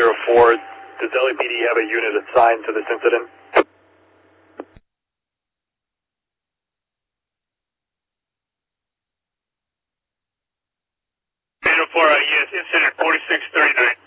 804. Does LAPD have a unit assigned to this incident? 804, yes, incident 4639.